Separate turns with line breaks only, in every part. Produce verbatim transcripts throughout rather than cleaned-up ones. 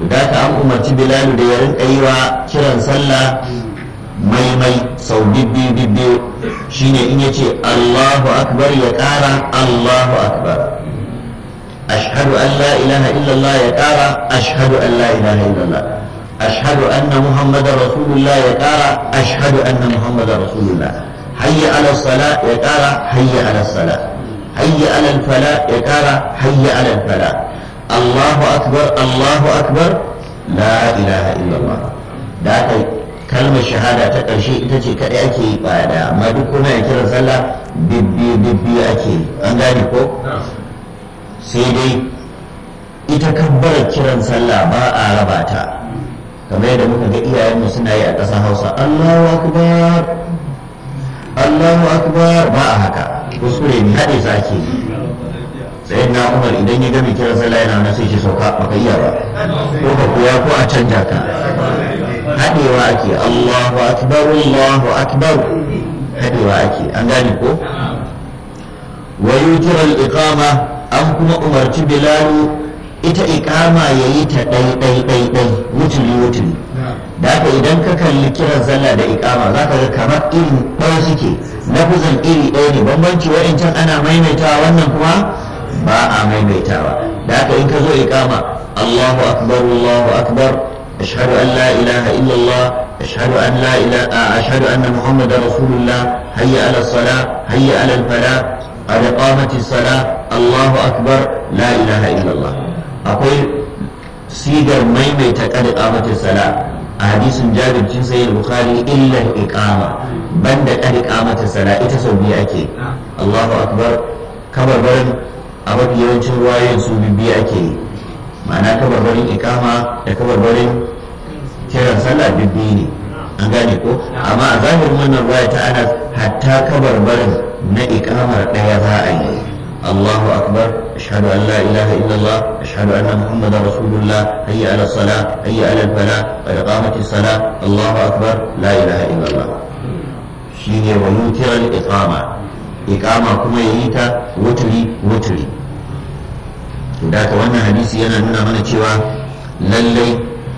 da ka an umarci Bilal da ya rinka yi wa kiran sallah maimai sau bibbiyu bibbiyu shine in yace Allahu akbar ya kara Allahu akbar, ashhadu an la ilaha illallah ya kara ashhadu an la ilaha illallah, ashhadu anna muhammadar rasulullah ya kara ashhadu anna muhammadar rasulullah, hayya ala salat ya kara hayya ala salat, hayya ala fala ya kara hayya ala fala, Allahu akbar Allahu akbar la ilaha illallah. da aka kalmar shahada ta ƙarshe ita ce kaɗai ake yi baya, amma duk kuma ya kiran sallah bibbi bibbi ake yi, an gane ko? sai dai ita kabbarar kiran sallah ba a raba ta kamar yadda muka ga iyayenmu suna yi a ƙasar Hausa, Allahu akbar Allahu akbar, ba a haka, kuskure ne, haɗe su ake yi. sai na Umar idan ya gami kiran sallah yana wani sai ce sauka baka iya ba, ko ka koya ko a canja ka, haɗewa ake Allahu akbar Allahu akbar, haɗewa ake, an gane ko? wa yutir al-iqama, an kuma umarci Bilalu ita iqama yayi ta dai dai dai dai wutuli wutuli. da haka idan ka kalli kiran sallah da iqama zaka ga kamar irin ɗaya suke, lafuzan iri ɗaya ne, bambanci wa'incan ana maimaitawa wannan kuma ba a maimaitawa. da haka in ka zo iqama Allahu akbar Allahu akbar, ashhadu an la ilaha illallah, ashhadu an la ilaha ashhadu anna muhammadar rasulullah, hayya ala salah hayya ala falah, qad qamatis salah, Allahu akbar la ilaha illallah. akwai sigar maimaita qad qamatis salah a hadisin Jabir cin sahih Bukhari, illa iqama, banda qad qamatis salah ita sau biyu ake. Allahu akbar kabarbarin a mafi yawancin ruwayoyin su biyu ake yi, ma'ana kabarbarin iqama da kabarbarin kiran sallah biyu ne, an gane ko? amma a zahirin wannan ruwaya ta Anas hatta kabarbarin na iqamar daya za a yi. Allahu akbar, ashhadu an la ilaha illallah, ashhadu anna muhammadar rasulullah, hayya ala salah hayya ala falah, qad qamatis salah, Allahu akbar la ilaha illallah. shine wa yutira al-iqama, iqama kuma yayi ta wutri wutri. to da ka wannan hadisi yana nuna mana cewa lallai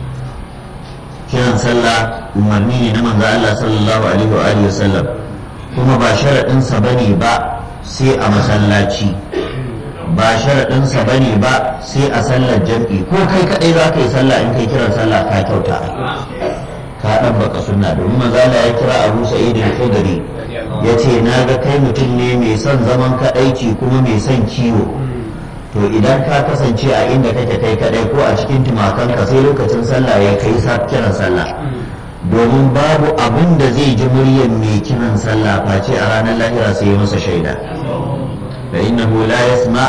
kiran sallah umarni ne na manzo Allah sallallahu alaihi wa alihi wasallam, kuma ba sharadin sa bane ba sai a masallaci, ba sharadin sa bane ba sai a sallar jam'i, ko kai kadai za ka yi sallah in kai kiran sallah ka kyauta, ka dan baka sunna. domin manzo Allah ya kira Abu Sa'id al-Khudri yace na ga kai mutum ne mai son zaman kadaici kuma mai son kiwo, to idan ka kasance a inda kake kai kadai ko a cikin tumakanka sai lokacin sallah ya kai sa kiran sallah, domin babu abin da zai ji muryar mai kiran sallah face a ranar lahira sai ya masa shaida. fa innahu la yasma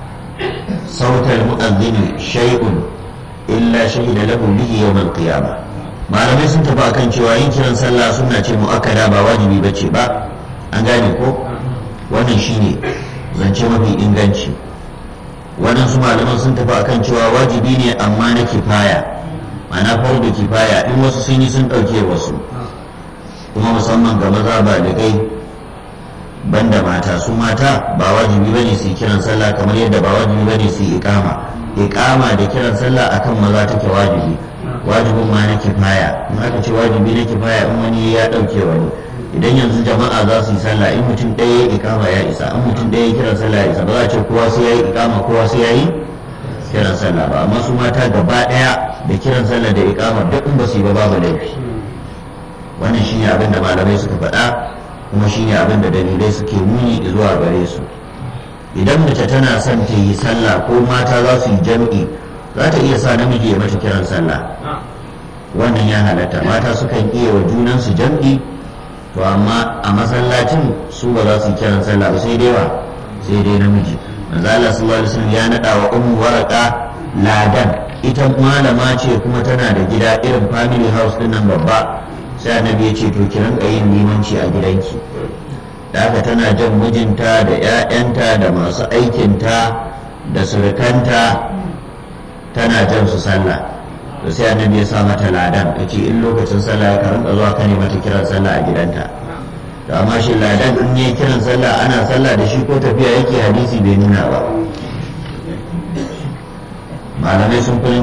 sautal mu'adhdhin shay'un illa shahida lahu bihi yawm al-qiyamah. malamai sun tafi akan cewa yin kiran sallah sunna ce mu'akkada, ba wajibi bace ba, an gane ko? wannan shine zance mafi inganci. wannan su malaman sun tafi akan cewa wajibi ne amma na kifaya, ma'ana fardu kifaya, in wasu sun yi sun ɗauke wasu, kuma musamman ga maza ba da kai banda mata. su mata ba wajibi bane su yi kiran sallah kamar yadda ba wajibi bane su yi iqama. iqama da kiran sallah akan maza take wajibi, wajibin ma na kifaya. in aka ce wajibi na kifaya in wani ya ɗauke wani, idan yanzu jama'a za su yi sallah in mutum ɗaya ya iqama ya isa, in mutum ɗaya ya kiran sallah ya isa, ba za a ce kowa sai ya yi iqama kowa sai ya yi kiran sallah ba. amma su mata gaba ɗaya da kiran sallah da iqama duk in ba su yi ba babu laifi. wannan shine abin da malamai suka faɗa, kuma shine abin da dalilai suke nuni zuwa gare su. idan mace tana son ta yi sallah ko mata za su yi jam'i, za ta iya sa namiji ya mata kiran sallah, wannan ya halatta. mata sukan iya wa junansu jam'i, to amma a masallacin su ba za su yi kiran sallah ba, sai dai wa sai dai namiji. manzo Allah sallallahu alaihi wasallam ya nada wa ummu waraka ladan, ita malama ce kuma tana da gida irin family house din nan babba, sai annabi ya ce to ki rinka yin limanci a gidanki. da haka tana jan mijinta da 'ya'yanta da masu aikinta da surukanta, tana jan su sallah. to sai annabi ya sa mata ladan, ya ce in lokacin sallah ka rinka zuwa ka ne mata kiran sallah a gidanta. to amma shi ladan in yi kiran sallah ana sallah da shi ko tafiya yake, hadisi bai nuna ba. malamai sun